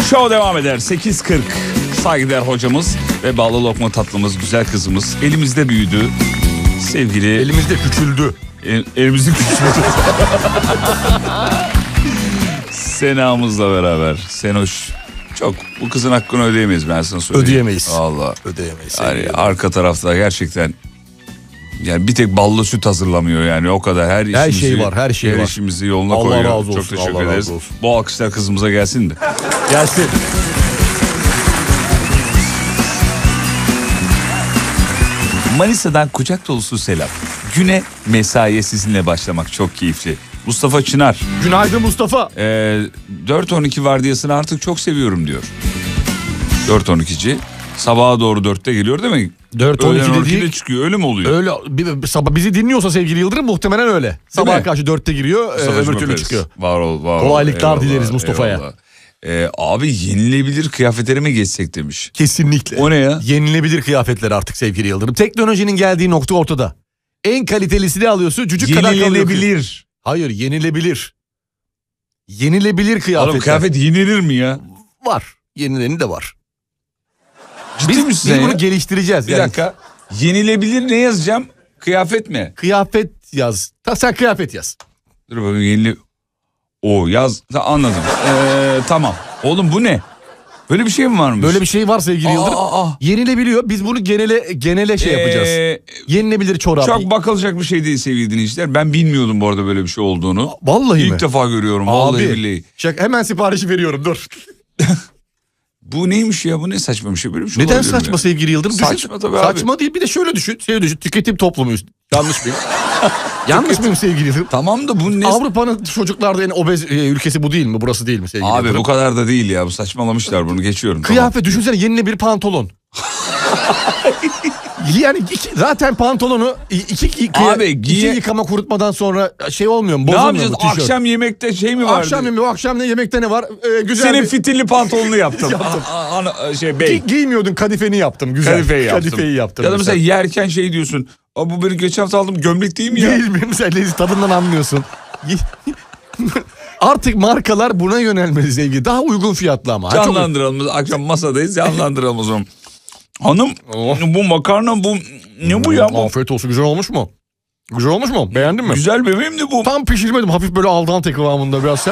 Show devam eder. 8.40. Saygıdeğer hocamız ve bağlı lokma tatlımız, güzel kızımız elimizde büyüdü. Sevgili... Elimizde küçüldü. Elimizde küçüldü. Sena'mızla beraber. Senoş. Çok bu kızın hakkını ödeyemeyiz, ben sana söyleyeyim. Ödeyemeyiz. Allah. Ödeyemeyiz. Yani arka tarafta gerçekten yani bir tek ballı süt hazırlamıyor yani, o kadar her işimizi, şey var, her şey var. işimizi yoluna Allah koyuyor. razı olsun, Çok teşekkür Allah ederiz. razı olsun. Bu alkışlar kızımıza gelsin de. Gelsin. Manisa'dan kucak dolusu selam. Güne mesaiye sizinle başlamak çok keyifli. Mustafa Çınar. Günaydın Mustafa. 4-12 vardiyasını artık çok seviyorum diyor. 4-12'ci. Sabaha doğru 4'te geliyor değil mi? 4-12'de değil. Çıkıyor, öyle mi oluyor? Öyle sabah bizi dinliyorsa sevgili Yıldırım muhtemelen öyle. Sabaha karşı 4'te giriyor, öbür türlü çıkıyor. Var ol. Kolaylıklar Eyvallah, dileriz Mustafa'ya. eyvallah. Abi yenilebilir kıyafetlere mi geçsek demiş. Kesinlikle. O ne ya? Yenilebilir kıyafetler artık sevgili Yıldırım. Teknolojinin geldiği nokta ortada. En kalitelisini alıyorsun, cücük kadar kalıyor. Yenilebilir. Hayır, yenilebilir. Yenilebilir kıyafetler. Oğlum kıyafet yenilir mi ya? Var. Yenileni de var. Ciddi misin Biz ya? bunu geliştireceğiz. Bir dakika. Yenilebilir ne yazacağım? Kıyafet mi? Kıyafet yaz. Sen kıyafet yaz. Dur bakayım, yenile... O yaz. Anladım. Tamam. Oğlum bu ne? Böyle bir şey mi varmış? Böyle bir şey var sevgili Yıldırım. Yenilebiliyor. Biz bunu genele şey yapacağız. Yenilebilir çorap. Çok bakılacak bir şey değil sevgili dinleyiciler. Ben bilmiyordum bu arada böyle bir şey olduğunu. Vallahi mi? İlk defa görüyorum. Vallahi billahi. Hemen siparişi veriyorum, dur. Bu neymiş ya? Bu ne saçma bir şey? Böyle bir şey Neden saçma ya? Sevgili Yıldırım? Saçma tabii abi. Saçma değil, bir de şöyle düşün. Tüketim toplumuyuz. Yanlış mıyım? Yanlış mıyım sevgili Yıldırım? Tamam da bu ne? Avrupa'nın çocuklarda en obez ülkesi bu değil mi? Burası değil mi sevgili Yıldırım? Abi bu kadar da değil ya. Bu saçmalamışlar, bunu geçiyorum. Kıyafet tamam. Düşünsene, yenilebilir pantolon. Yani zaten pantolonu iki yıkama kurutmadan sonra şey olmuyor mu? Ne Bozulmuyor yapacağız? mu tişört? Akşam yemekte şey mi vardı? Akşam ne yemekte ne var? Güzel. Senin fitilli pantolonunu yaptım. Bey. Giymiyordun, kadifeni yaptım. Güzel. Kadifeyi yaptım. Ya da mesela yerken şey diyorsun. Bu benim geçen hafta aldığım gömlek değil mi ya? Değil mi? Mesela lezzet tadından anlıyorsun. Artık markalar buna yönelmeli sevgili. Daha uygun fiyatlı ama. Canlandıralım. Akşam masadayız, canlandıralım o zaman. Hanım bu makarna bu ne bu ya? Afiyet olsun, güzel olmuş mu? Güzel olmuş mu? Beğendin mi? Güzel bebeğim de bu. Tam pişirmedim, hafif böyle al dente kıvamında biraz.